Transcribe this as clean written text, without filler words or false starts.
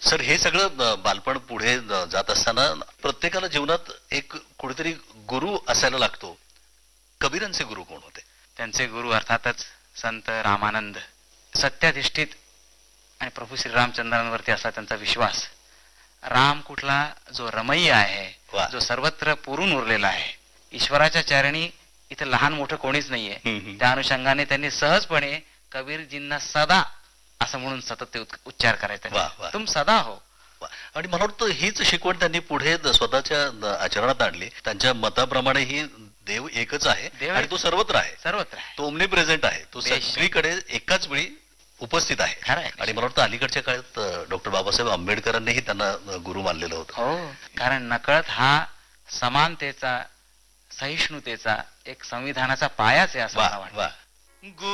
Sir हे सगळं बालपण पुढे जात असताना प्रत्येकाला जीवनात एक कुठेतरी गुरु असायला लागतो. कबीरांचे गुरु कोण होते? त्यांचे गुरु अर्थातच संत रामानंद. सत्याधिष्ठित आणि प्रभू श्रीरामचंद्रांवरती असा त्यांचा विश्वास. राम कुठला जो रमय्य आहे, वा. जो सर्वत्र पुरून उरलेला आहे. ईश्वराच्या चरणी इथं लहान मोठं कोणीच नाहीये. त्या अनुषंगाने त्यांनी सहजपणे कबीरजींना सदा असं म्हणून सतत ते उच्चार करायचे, वा, वा. तुम सदा हो. आणि मला वाटतं हीच शिकवण त्यांनी पुढे स्वतःच्या आचरणात आणली. त्यांच्या मताप्रमाणे ही देव एकच आहे देव आणि तो सर्वत्र आहे. सर्वत्र आहे. तो ओमनी प्रेझेंट आहे. तो बेशक. सगळीकडे एकाच वेळी उपस्थित आहे. खरं आहे. आणि मला वाटतं अलीकडच्या काळात डॉक्टर बाबासाहेब आंबेडकरांनीही त्यांना गुरु मानलेलं होतं. हो, कारण नकळत हा समानतेचा, सहिष्णुतेचा एक संविधानाचा पायाच आहे असं वा मला वाटतं. वा.